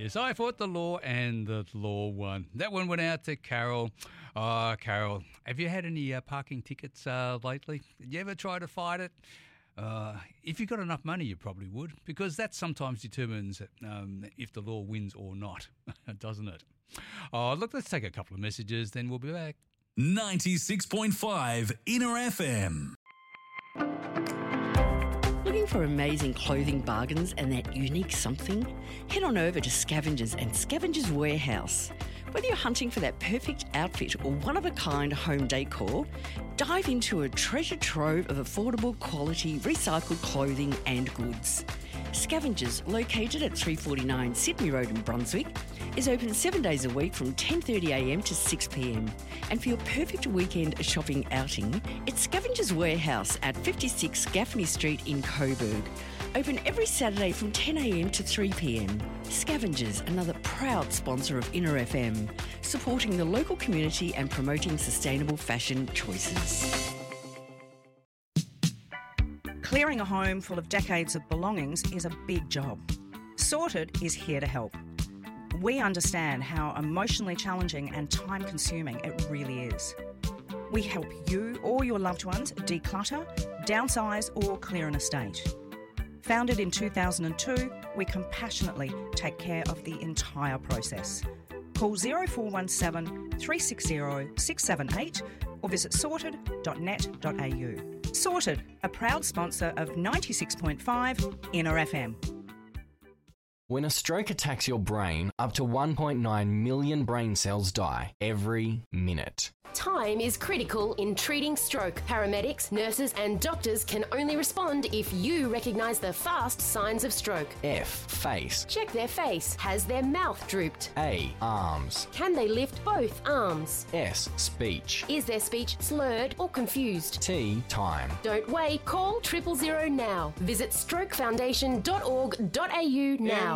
Yes, I fought the law and the law won. That one went out to Carol. Carol, have you had any parking tickets lately? Did you ever try to fight it? If you got enough money, you probably would, because that sometimes determines if the law wins or not, doesn't it? Look, let's take a couple of messages, then we'll be back. 96.5 Inner FM. Looking for amazing clothing bargains and that unique something? Head on over to Scavengers and Scavengers Warehouse. Whether you're hunting for that perfect outfit or one-of-a-kind home decor, dive into a treasure trove of affordable quality recycled clothing and goods. Scavengers, located at 349 Sydney Road in Brunswick, is open 7 days a week from 10:30am to 6pm. And for your perfect weekend shopping outing, it's Scavengers Warehouse at 56 Gaffney Street in Coburg. Open every Saturday from 10am to 3pm. Scavengers, another proud sponsor of Inner FM, supporting the local community and promoting sustainable fashion choices. Clearing a home full of decades of belongings is a big job. Sorted is here to help. We understand how emotionally challenging and time-consuming it really is. We help you or your loved ones declutter, downsize or clear an estate. Founded in 2002, we compassionately take care of the entire process. Call 0417 360 678 or visit sorted.net.au. Sorted, a proud sponsor of 96.5 Inner FM. When a stroke attacks your brain, up to 1.9 million brain cells die every minute. Time is critical in treating stroke. Paramedics, nurses and doctors can only respond if you recognise the fast signs of stroke. F. Face. Check their face. Has their mouth drooped? A. Arms. Can they lift both arms? S. Speech. Is their speech slurred or confused? T. Time. Don't wait. Call 000 now. Visit strokefoundation.org.au now.